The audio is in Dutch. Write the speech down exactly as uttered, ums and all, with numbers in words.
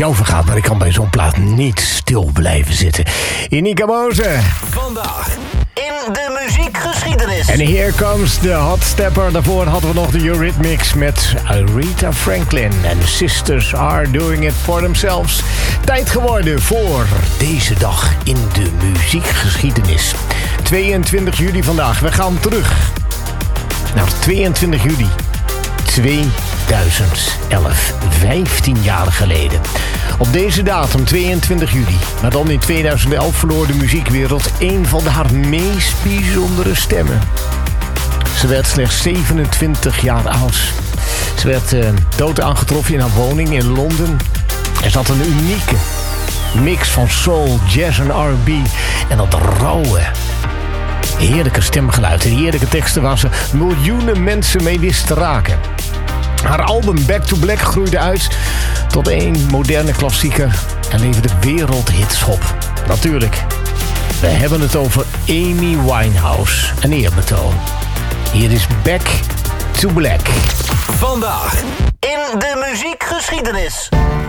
je overgaat, maar ik kan bij zo'n plaat niet stil blijven zitten. Inika Moze. Vandaag in de muziekgeschiedenis. En here comes the hot stepper. Daarvoor hadden we nog de Eurythmics met Aretha Franklin. En Sisters Are Doing It For Themselves. Tijd geworden voor deze dag in de muziekgeschiedenis. tweeëntwintig juli vandaag. We gaan terug naar tweeëntwintig juli tweeduizend elf. vijftien jaar geleden. Op deze datum, tweeëntwintig juli, maar dan in tweeduizend elf, verloor de muziekwereld een van haar meest bijzondere stemmen. Ze werd slechts zevenentwintig jaar oud. Ze werd uh, dood aangetroffen in haar woning in Londen. Er zat een unieke mix van soul, jazz en R en B. En dat rauwe, heerlijke stemgeluid en heerlijke teksten waar ze miljoenen mensen mee wist te raken. Haar album Back to Black groeide uit tot een moderne klassieker en leverde wereldhits op. Natuurlijk, we hebben het over Amy Winehouse. Een eerbetoon. Hier is Back to Black. Vandaag in de muziekgeschiedenis.